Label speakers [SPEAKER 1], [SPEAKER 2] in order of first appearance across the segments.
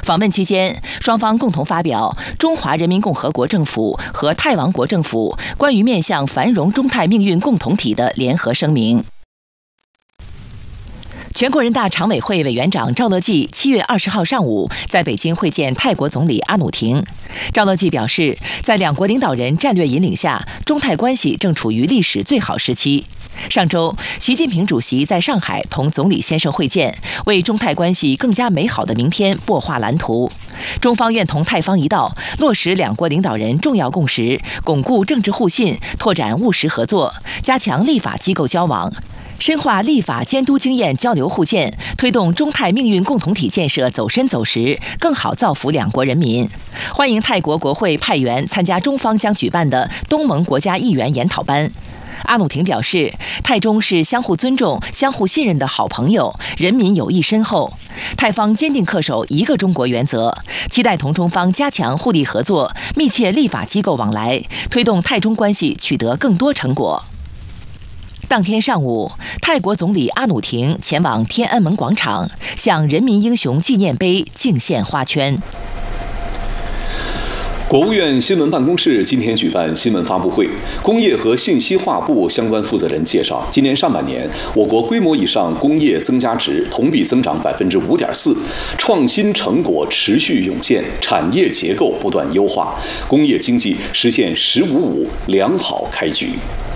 [SPEAKER 1] 访问期间，双方共同发表《中华人民共和国政府和泰王国政府关于面向繁荣中泰命运共同体的联合声明》。全国人大常委会委员长赵乐际7月20号上午在北京会见泰国总理阿努廷。赵乐际表示，在两国领导人战略引领下，中泰关系正处于历史最好时期。上周，习近平主席在上海同总理先生会见，为中泰关系更加美好的明天擘画蓝图。中方愿同泰方一道，落实两国领导人重要共识，巩固政治互信，拓展务实合作，加强立法机构交往，深化立法监督经验交流互鉴，推动中泰命运共同体建设走深走实，更好造福两国人民。欢迎泰国国会派员参加中方将举办的东盟国家议员研讨班。阿努廷表示，泰中是相互尊重、相互信任的好朋友，人民友谊深厚。泰方坚定恪守一个中国原则，期待同中方加强互利合作，密切立法机构往来，推动泰中关系取得更多成果。当天上午，泰国总理阿努廷前往天安门广场，向人民英雄纪念碑敬献花圈。
[SPEAKER 2] 国务院新闻办公室今天举办新闻发布会，工业和信息化部相关负责人介绍，今年上半年，我国规模以上工业增加值同比增长5.4%，创新成果持续涌现，产业结构不断优化，工业经济实现“15+5”良好开局。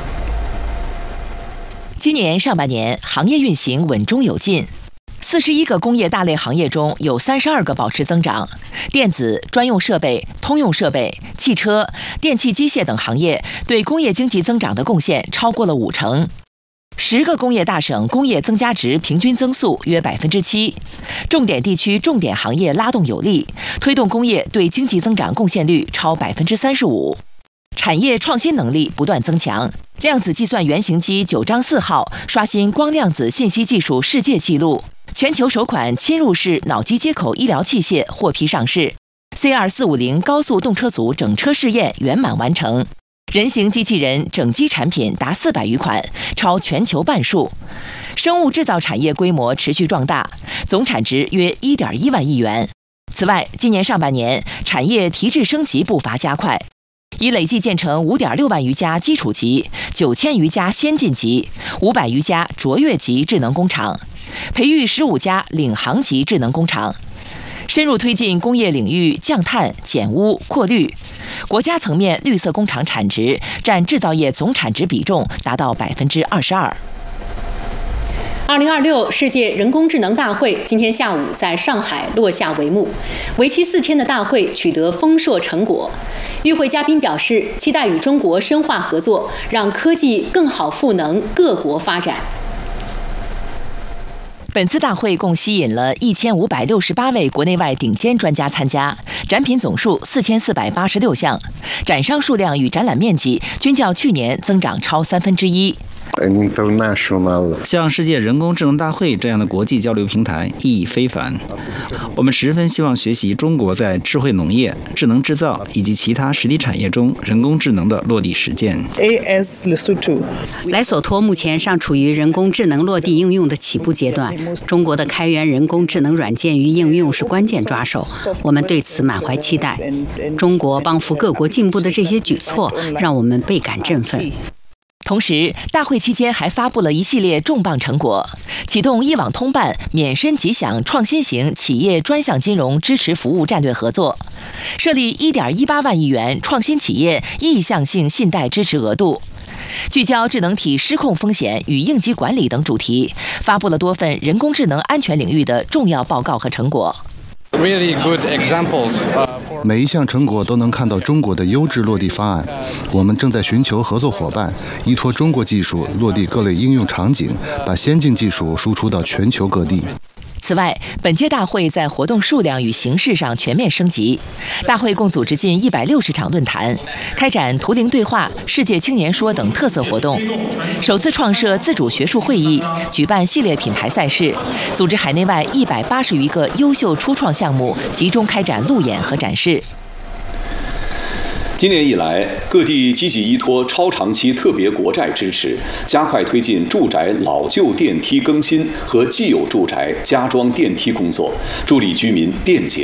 [SPEAKER 1] 今年上半年，行业运行稳中有进。41个工业大类行业中有32个保持增长，电子、专用设备、通用设备、汽车、电气机械等行业对工业经济增长的贡献超过了50%。10个工业大省工业增加值平均增速约7%，重点地区重点行业拉动有力，推动工业对经济增长贡献率超35%。产业创新能力不断增强，量子计算原型机9章4号刷新光量子信息技术世界纪录。全球首款侵入式脑机接口医疗器械获批上市 ，C2450 高速动车组整车试验圆满完成，人形机器人整机产品达400余款，超全球半数。生物制造产业规模持续壮大，总产值约1.1万亿元。此外，今年上半年产业提质升级步伐加快，已累计建成5.6万余家基础级、9000余家先进级、500余家卓越级智能工厂，培育15家领航级智能工厂，深入推进工业领域降碳、减污、扩绿。国家层面绿色工厂产值占制造业总产值比重达到22%。
[SPEAKER 3] 2026世界人工智能大会今天下午在上海落下帷幕，为期4天的大会取得丰硕成果。与会嘉宾表示，期待与中国深化合作，让科技更好赋能各国发展。
[SPEAKER 1] 本次大会共吸引了1568位国内外顶尖专家参加，展品总数4486项，展商数量与展览面积均较去年增长超1/3。
[SPEAKER 4] 像世界人工智能大会这样的国际交流平台意义非凡，我们十分希望学习中国在智慧农业、智能制造以及其他实体产业中人工智能的落地实践。
[SPEAKER 5] 莱索托目前尚处于人工智能落地应用的起步阶段，中国的开源人工智能软件与应用是关键抓手，我们对此满怀期待。中国帮扶各国进步的这些举措，让我们倍感振奋。
[SPEAKER 1] 同时，大会期间还发布了一系列重磅成果，启动一网通办免申即享创新型企业专项金融支持服务战略合作，设立1.18万亿元创新企业意向性信贷支持额度，聚焦智能体失控风险与应急管理等主题，发布了多份人工智能安全领域的重要报告和成果。
[SPEAKER 6] 每一项成果都能看到中国的优质落地方案。我们正在寻求合作伙伴，依托中国技术落地各类应用场景，把先进技术输出到全球各地。
[SPEAKER 1] 此外，本届大会在活动数量与形式上全面升级。大会共组织近160场论坛，开展图灵对话、世界青年说等特色活动，首次创设自主学术会议，举办系列品牌赛事，组织海内外180余个优秀初创项目集中开展路演和展示。
[SPEAKER 2] 今年以来，各地积极依托超长期特别国债支持，加快推进住宅老旧电梯更新和既有住宅加装电梯工作，助力居民便捷